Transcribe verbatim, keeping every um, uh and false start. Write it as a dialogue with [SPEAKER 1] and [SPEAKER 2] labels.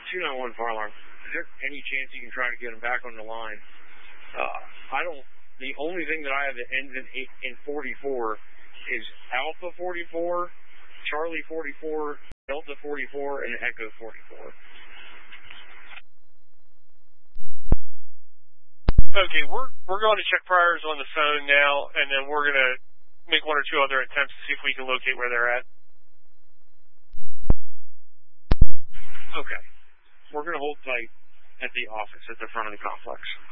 [SPEAKER 1] two nine one fire alarm. Is there any chance you can try to get them back on the line? Uh, I don't. The only thing that I have that ends in eight, in forty-four is Alpha forty-four, Charlie forty-four, Delta forty-four, and Echo forty-four.
[SPEAKER 2] Okay, we're we're going to check priors on the phone now, and then we're going to make one or two other attempts to see if we can locate where they're at.
[SPEAKER 1] Okay. We're going to hold tight at the office at the front of the complex.